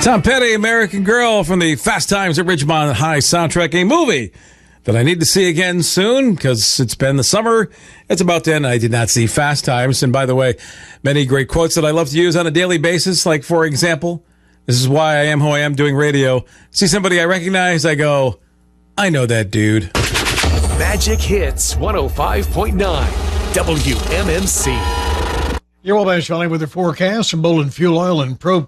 Tom Petty, American Girl from the Fast Times at Ridgemont High soundtrack, a movie that I need to see again soon because it's been the summer. It's about to end. I did not see Fast Times. And by the way, many great quotes that I love to use on a daily basis. Like, for example, this is why I am who I am doing radio. See somebody I recognize, I go, I know that dude. Magic Hits 105.9 WMMC. Your Wabash Valley weather forecast from Bolin Fuel Oil and Pro